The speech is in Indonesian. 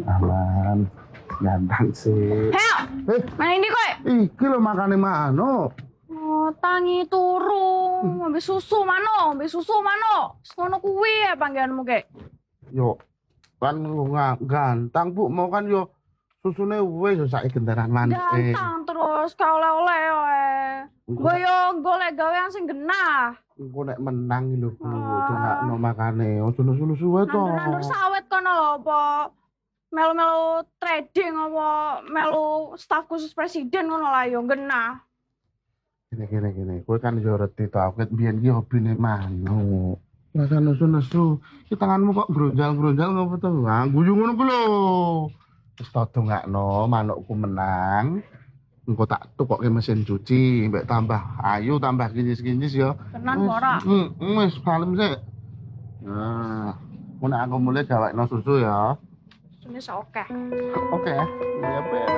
Aman, ganteng sih. Heo, mana ini kowe? Iki lho makane mano. Oh, tangi turu, ngombe susu mano, Sono kuwi ya panggilanmu kek. Yo, kan nggak ganteng bu, mau kan yo susune wis sak gendaran manis. Ganteng terus ka oleh-oleh wae. Gue yo golek gawean sing genah. Engko nek menang lho bu, Ah. dongakno makane ojo nesu-nesu wae to. Nandur sawit kono lho apa melu-melu trading apa melu staf khusus presiden ngono lah yo genah. Gini. Kowe kan yo reti to, aku ket biyen ki hobine mano. Rasa nesu-nesu, ki tanganmu kok bronjal-bronjal ngopo to? Ah, guyu ngono ku lho. Wis to dongakno manukku menang. Engko tak tukokke mesin cuci, mbek tambah ayu, tambah kinyis-kinyis ya. Tenan ora? Wis kalem sik. Nah, mun aku mulai gawekno susu ya. Sunis oke. Oke, ya.